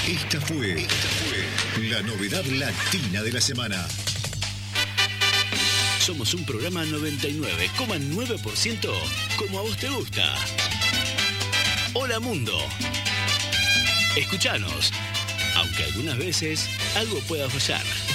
Esta fue la novedad latina de la semana. Somos un programa 99,9% como a vos te gusta. Hola Mundo. Escuchanos, aunque algunas veces algo pueda fallar.